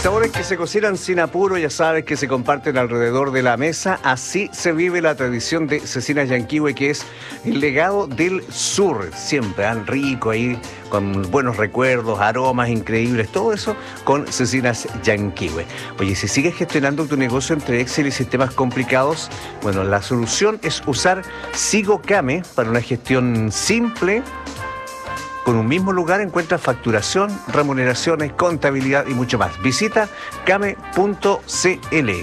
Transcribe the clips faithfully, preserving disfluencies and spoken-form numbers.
Sabores que se cocinan sin apuro, ya sabes, que se comparten alrededor de la mesa. Así se vive la tradición de Cecinas Llanquihue, que es el legado del sur. Siempre tan rico ahí, con buenos recuerdos, aromas increíbles, todo eso con Cecinas Llanquihue. Oye, si sigues gestionando tu negocio entre Excel y sistemas complicados, bueno, la solución es usar SigoCame para una gestión simple. Con un mismo lugar encuentras facturación, remuneraciones, contabilidad y mucho más. Visita came punto c l.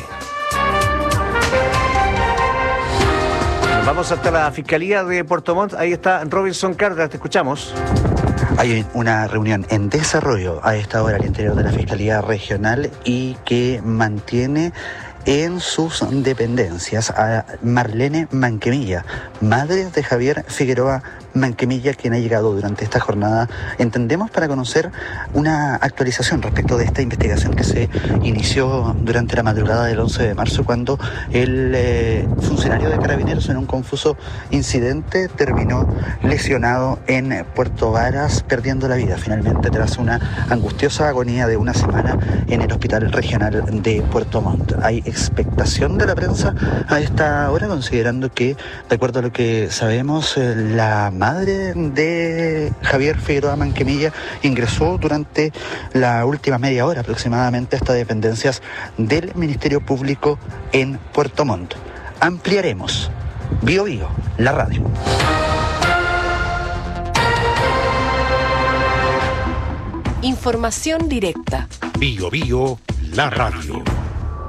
Nos vamos hasta la Fiscalía de Puerto Montt. Ahí está Robinson Cárdenas, te escuchamos. Hay una reunión en desarrollo a esta hora al interior de la Fiscalía Regional y que mantiene en sus dependencias a Marlene Manquemilla, madre de Javier Figueroa Manquemilla, quien ha llegado durante esta jornada, entendemos, para conocer una actualización respecto de esta investigación que se inició durante la madrugada del once de marzo, cuando el eh, funcionario de Carabineros, en un confuso incidente, terminó lesionado en Puerto Varas, perdiendo la vida finalmente tras una angustiosa agonía de una semana en el Hospital Regional de Puerto Montt. Hay expectación de la prensa a esta hora, considerando que, de acuerdo a lo que sabemos, eh, la madre de Javier Figueroa Manquemilla ingresó durante la última media hora aproximadamente a estas dependencias del Ministerio Público en Puerto Montt. Ampliaremos. Bio Bio, la radio. Información directa. Bio Bio, la radio.